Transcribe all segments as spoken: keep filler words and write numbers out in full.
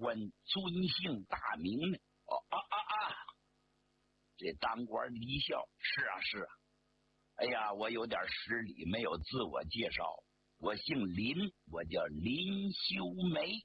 官尊姓大名呢？哦啊啊啊！这当官李笑，是啊是啊。哎呀，我有点失礼，没有自我介绍。我姓林，我叫林修梅。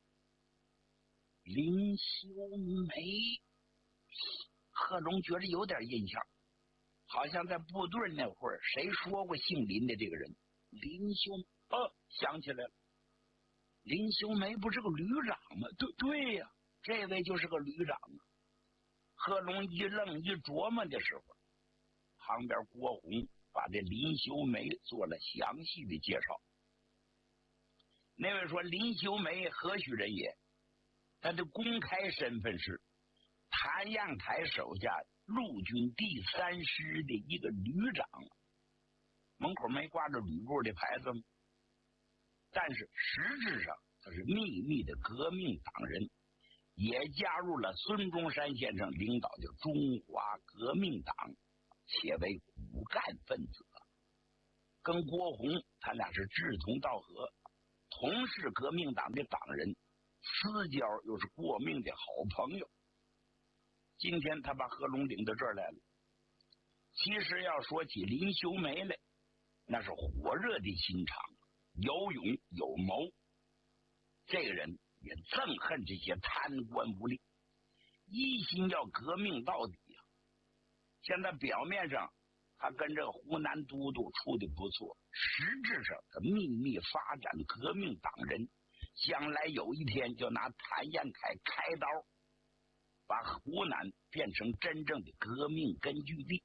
林修梅，贺龙觉得有点印象，好像在部队那会儿谁说过姓林的这个人。林修哦，想起来了，林修梅不是个旅长吗？对对呀、啊，这位就是个旅长啊。贺龙一愣一琢磨的时候，旁边郭洪把这林修梅做了详细的介绍。那位说林修梅何许人也？他的公开身份是谭样凯手下陆军第三师的一个旅长，门口没挂着旅部的牌子吗？但是实质上他是秘密的革命党人，也加入了孙中山先生领导的中华革命党，且为骨干分子。跟郭洪他俩是志同道合，同是革命党的党人，私交又是过命的好朋友。今天他把贺龙领到这儿来了。其实要说起林修梅来，那是火热的心肠，有勇有谋。这个人也憎恨这些贪官污吏，一心要革命到底啊。现在表面上他跟这个湖南都督处的不错，实质上他秘密发展革命党人，将来有一天就拿谭延闿开刀，把湖南变成真正的革命根据地。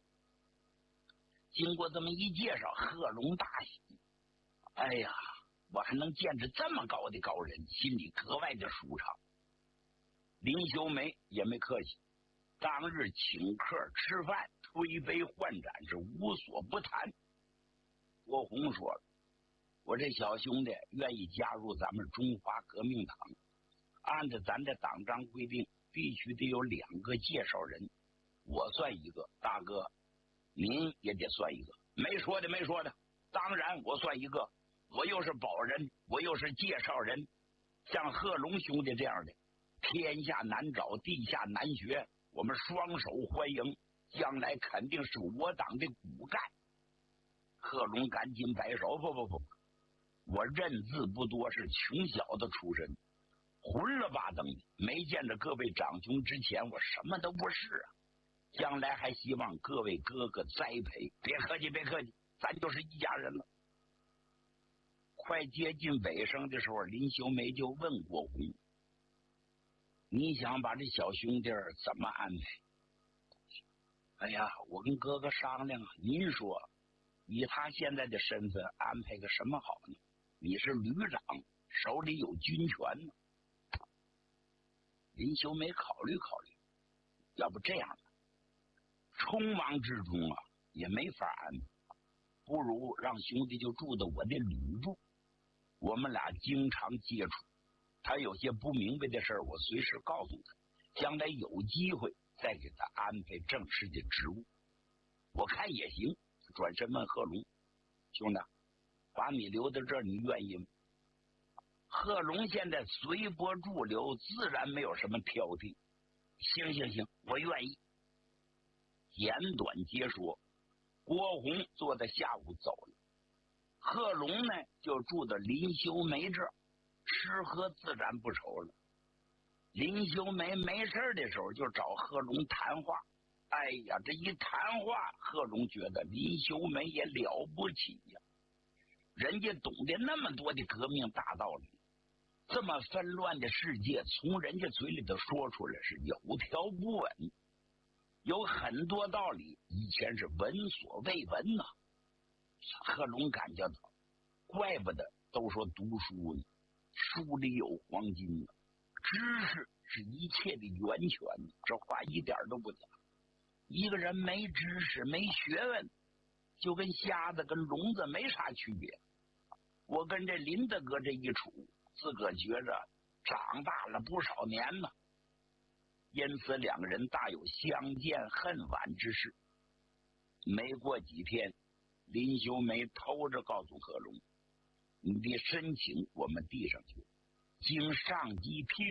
经过这么一介绍，贺龙大喜，哎呀，我还能见着这么高的高人，心里格外的舒畅。林修梅也没客气，当日请客吃饭，推杯换盏，是无所不谈。郭洪说了，我这小兄弟愿意加入咱们中华革命党，按照咱的党章规定，必须得有两个介绍人，我算一个，大哥您也得算一个。没说的没说的，当然我算一个，我又是保人，我又是介绍人。像贺龙兄弟这样的，天下难找，地下难学，我们双手欢迎，将来肯定是我党的骨干。贺龙赶紧摆手，不不不，我认字不多，是穷小子出身，混了吧登的，没见着各位长兄之前，我什么都不是啊。将来还希望各位哥哥栽培，别客气别客气，咱就是一家人了。快接近尾声的时候，林修梅就问郭洪，你想把这小兄弟怎么安排？哎呀，我跟哥哥商量啊，您说以他现在的身份安排个什么好呢？你是旅长，手里有军权呢。林修梅考虑考虑，要不这样吧，匆忙之中啊也没法安排，不如让兄弟就住到我的旅部，我们俩经常接触，他有些不明白的事儿，我随时告诉他，将来有机会再给他安排正式的职务，我看也行。转身问贺龙，兄弟，把你留在这儿，你愿意吗？贺龙现在随波逐流，自然没有什么挑剔。行行行，我愿意。简短结说，郭洪坐在下午走了，贺龙呢就住到林修梅这儿，吃喝自然不愁了。林修梅没事的时候就找贺龙谈话，哎呀，这一谈话，贺龙觉得林修梅也了不起呀，人家懂得那么多的革命大道理，这么纷乱的世界，从人家嘴里头说出来是有条不紊，有很多道理以前是闻所未闻呐、啊。贺龙感觉到，怪不得都说读书呢，书里有黄金呢，知识是一切的源泉，这话一点都不假。一个人没知识没学问，就跟瞎子跟聋子没啥区别。我跟这林大哥这一处，自个觉着长大了不少年呢，因此两个人大有相见恨晚之事。没过几天，林修梅偷着告诉贺龙，你的申请我们递上去，经上级批